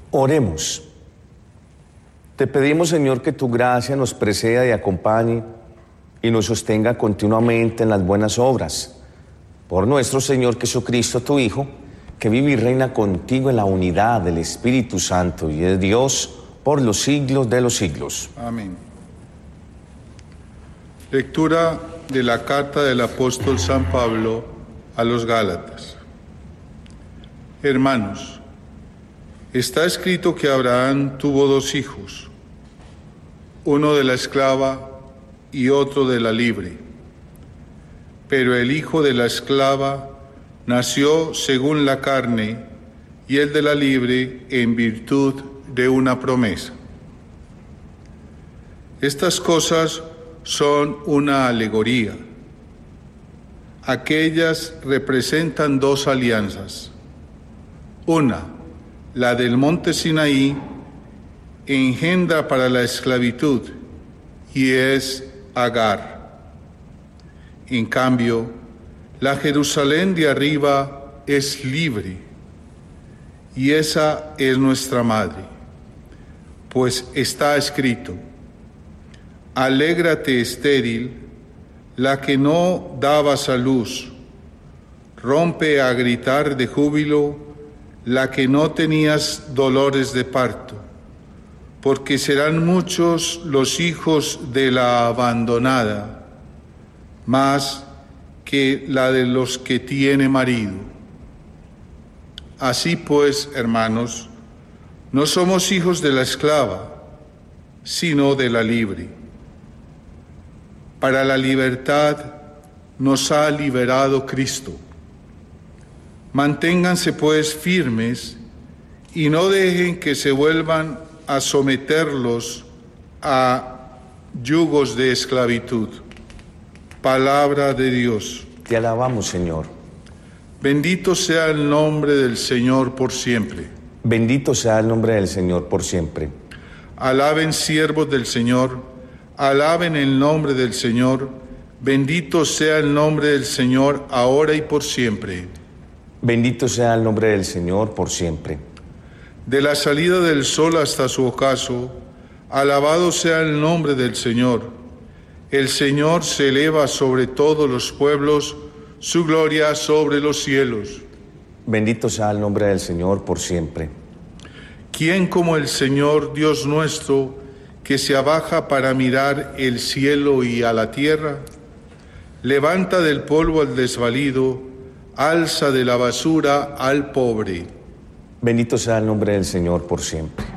Oremos. Te pedimos, Señor, que tu gracia nos preceda y acompañe y nos sostenga continuamente en las buenas obras. Por nuestro Señor Jesucristo, tu Hijo, que vive y reina contigo en la unidad del Espíritu Santo y es Dios por los siglos de los siglos. Amén. Lectura de la carta del apóstol San Pablo a los Gálatas. Hermanos, está escrito que Abraham tuvo 2 hijos, uno de la esclava y otro de la libre. Pero el hijo de la esclava nació según la carne y el de la libre en virtud de una promesa. Estas cosas son una alegoría. Aquellas representan 2 alianzas. Una, la del monte Sinaí, engendra para la esclavitud y es Agar. En cambio, la Jerusalén de arriba es libre y esa es nuestra madre, pues está escrito: alégrate estéril, la que no dabas a luz, rompe a gritar de júbilo, la que no tenías dolores de parto, porque serán muchos los hijos de la abandonada, más que la de los que tiene marido. Así pues, hermanos, no somos hijos de la esclava, sino de la libre. Para la libertad nos ha liberado Cristo. Manténganse pues firmes y no dejen que se vuelvan a someterlos a yugos de esclavitud. Palabra de Dios. Te alabamos, Señor. Bendito sea el nombre del Señor por siempre. Bendito sea el nombre del Señor por siempre. Alaben siervos del Señor, alaben el nombre del Señor. Bendito sea el nombre del Señor ahora y por siempre. Bendito sea el nombre del Señor por siempre. De la salida del sol hasta su ocaso, alabado sea el nombre del Señor. El Señor se eleva sobre todos los pueblos, su gloria sobre los cielos. Bendito sea el nombre del Señor por siempre. ¿Quién como el Señor Dios nuestro, que se abaja para mirar el cielo y a la tierra? Levanta del polvo al desvalido, alza de la basura al pobre. Bendito sea el nombre del Señor por siempre.